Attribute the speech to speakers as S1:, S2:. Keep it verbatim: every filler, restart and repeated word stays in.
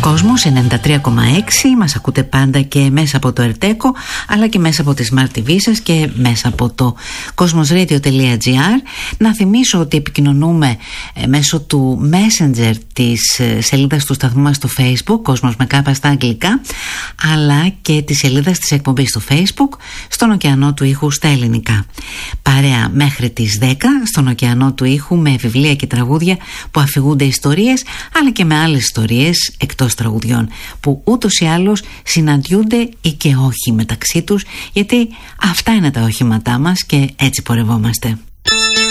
S1: Κόσμος ενενήντα τρία κόμμα έξι, μας ακούτε πάντα και μέσα από το Ερτέκο, αλλά και μέσα από τη Smart τι βι σας και μέσα από το cosmosradio τελεία gr. Να θυμίσω ότι επικοινωνούμε μέσω του Messenger της σελίδας του σταθμού μας στο Facebook, Κόσμος με κάπα στα αγγλικά, αλλά και της σελίδας της εκπομπής στο Facebook, στον ωκεανό του ήχου στα ελληνικά. Παρέα μέχρι τις δέκα στον ωκεανό του ήχου, με βιβλία και τραγούδια που αφηγούνται ιστορίες, αλλά και με άλλες ιστορίες εκτός τραγουδιών, που ούτως ή άλλως συναντιούνται ή και όχι μεταξύ τους, γιατί αυτά είναι τα οχήματά μας και έτσι πορευόμαστε.